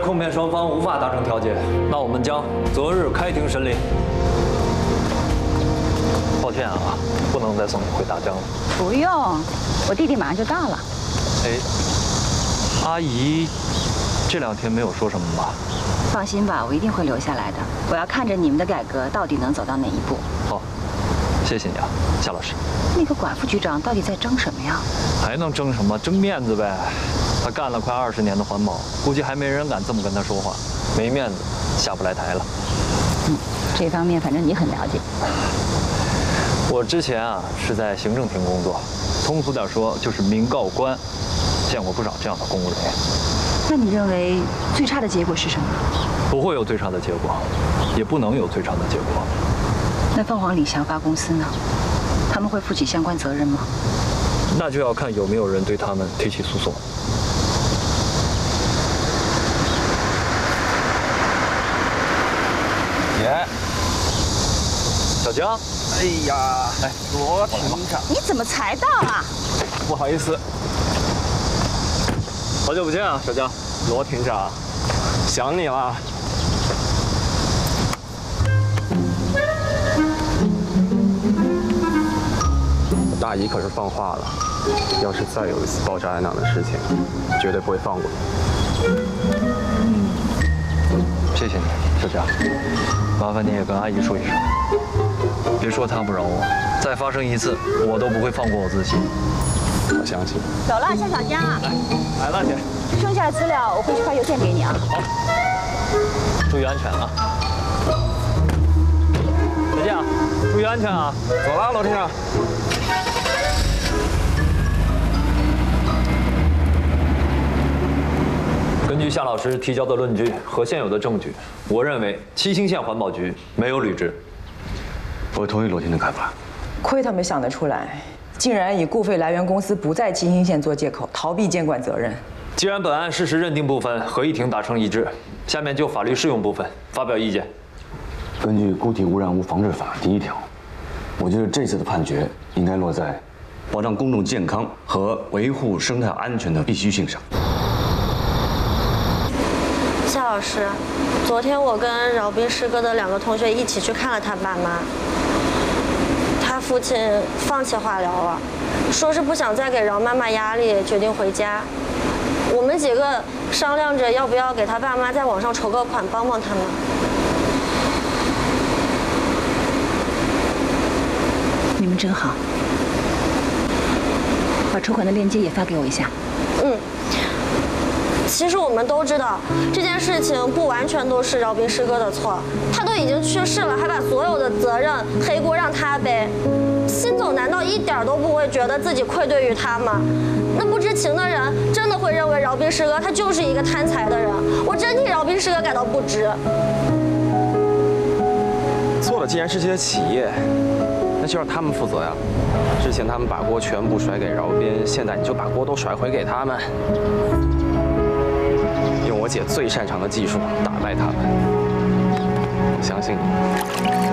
控辩双方无法达成调解，那我们将择日开庭审理。抱歉啊，不能再送你回大江了。 不用，我弟弟马上就到了。 哎，阿姨这2天没有说什么吧？ 放心吧，我一定会留下来的。我要看着你们的改革到底能走到哪一步。 好，谢谢你啊，夏老师。 那个寡妇局长到底在争什么呀？ 还能争什么？争面子呗。他干了快20年的环保，估计还没人敢这么跟他说话，没面子，下不来台了。 这方面反正你很了解。 我之前啊是在行政厅工作，通俗点说就是民告官，见过不少这样的公务人员。 那你认为最差的结果是什么？ 不会有最差的结果，也不能有最差的结果。 那凤凰理祥发公司呢？他们会负起相关责任吗？ 那就要看有没有人对他们提起诉讼。 爷， 小江， 哎呀，罗厅长， 你怎么才到啊？ 不好意思， 好久不见啊，小江。 罗厅长，想你了。我大姨可是放话了，要是再有一次爆炸案那样的事情，绝对不会放过你。 谢谢你，小江。麻烦你也跟阿姨说一声，别说她不饶我，再发生一次，我都不会放过我自己。 我相信。 走了，夏小江啊。 来了，姐。 剩下的资料我回去发邮件给你啊。 好，注意安全啊！再见啊，注意安全啊！ 走了，罗厅长。 根据夏老师提交的论据和现有的证据，我认为七星县环保局没有履职。 我同意罗婷的看法。 亏他们想得出来，竟然以固废来源公司不在七星县做借口，逃避监管责任。 既然本案事实认定部分合议庭达成一致，下面就法律适用部分发表意见。 根据《固体污染物防治法》第1条，我觉得这次的判决应该落在保障公众健康和维护生态安全的必须性上。 夏老师，昨天我跟饶斌师哥的2个同学一起去看了他爸妈。他父亲放弃化疗了，说是不想再给饶妈妈压力，决定回家。我们几个商量着要不要给他爸妈在网上筹个款，帮帮他们。 你们真好，把筹款的链接也发给我一下。 其实我们都知道这件事情不完全都是饶斌师哥的错，他都已经去世了，还把所有的责任黑锅让他背。辛总难道一点都不会觉得自己愧对于他吗？那不知情的人真的会认为饶斌师哥他就是一个贪财的人，我真替饶斌师哥感到不值。 错的既然是这些企业，那就让他们负责呀。之前他们把锅全部甩给饶斌，现在你就把锅都甩回给他们。用我姐最擅长的技术打败他们，我相信你。